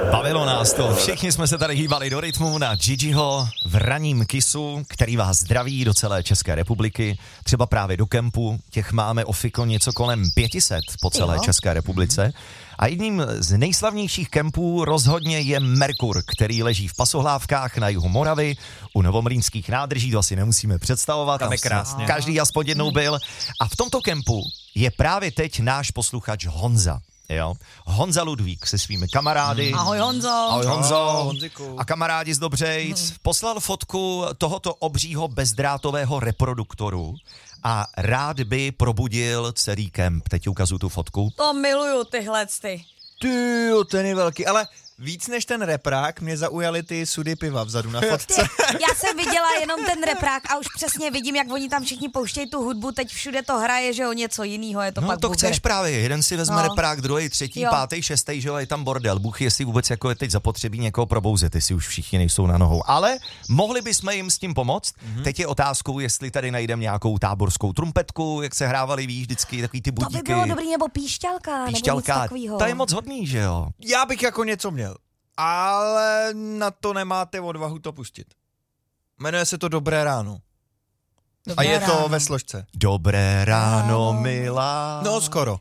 Bavilo nás to. Všichni jsme se tady hýbali do rytmu na Gigiho v ranním Kissu, který vás zdraví do celé České republiky. Třeba právě do kempu. Těch máme ofiko něco kolem 500 po celé České republice. A jedním z nejslavnějších kempů rozhodně je Merkur, který leží v Pasohlávkách na jihu Moravy, u Novomlýnských nádrží, to asi nemusíme představovat. Tam je krásně. Každý aspoň jednou byl. A v tomto kempu je právě teď náš posluchač Honza. Jo. Honza Ludvík se svými kamarády. Ahoj Honzo. Ahoj Honzo. Honziku. A kamarádi z Dobřejc poslal fotku tohoto obřího bezdrátového reproduktoru a rád by probudil celý kemp. Teď ukazuju tu fotku. To miluju tyhle ty. Tyjo, ten je velký, ale víc než ten reprák mě zaujaly ty sudy piva vzadu na fotce. Já jsem viděla jenom ten reprák a už přesně vidím, jak oni tam všichni pouštějí tu hudbu, teď všude to hraje, že o něco jiného, je to No pak to bugr. chceš právě, jeden si vezme reprák, druhý, třetí, Jo. pátý, šestý, že jo, je tam bordel. Bůh jestli vůbec jako je teď zapotřebí někoho probouzet, jestli už všichni nejsou na nohou. Ale mohli bychom jim s tím pomoct. Teď je otázkou, jestli tady najdeme nějakou táborskou trumpetku, jak se hrávali, víš, vždycky takový ty To budíky. by bylo dobrý, nebo píšťalka, nebo nic takovýho. Ta je moc hodný, že jo. Já bych jako něco měl, ale na to nemáte odvahu to pustit. Jmenuje se to Dobré ráno. Dobré A je ráno. to ve složce. Dobré ráno, milá. No skoro.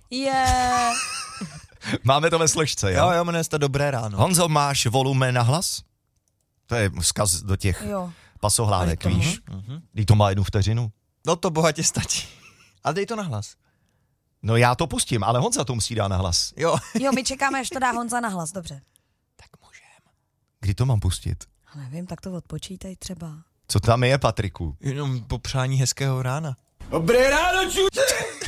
Máme to ve složce, jo? Jo, jmenuje se to Dobré ráno. Honzo, máš volumen na hlas? To je vzkaz do těch Jo. pasohlávek, Ale to- víš? Když to má 1 vteřinu. No to bohatě stačí. A dej to na hlas. No já to pustím, ale Honza to musí dát na hlas. Jo. Jo, my čekáme, až to dá Honza na hlas, dobře. Tak můžem. Kdy to mám pustit? Nevím, tak to odpočítej třeba. Co tam je, Patriku? Jenom popřání hezkého rána. Dobré ráno, čuče!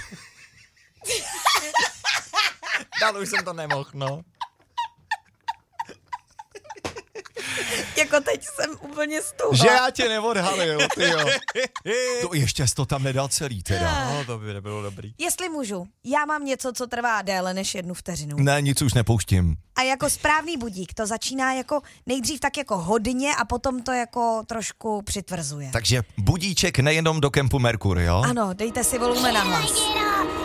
Dál už jsem to nemohl, no. Jako teď jsem úplně stuhla. Že já tě neodhalil, tyjo. To ještě jsi to tam nedal celý, teda. No, to by nebylo dobrý. Jestli můžu, já mám něco, co trvá déle než 1 vteřinu. Ne, nic už nepouštím. A jako správný budík to začíná jako nejdřív tak jako hodně a potom to jako trošku přitvrzuje. Takže budíček nejenom do kempu Merkur, jo? Ano, dejte si volumen na hlas.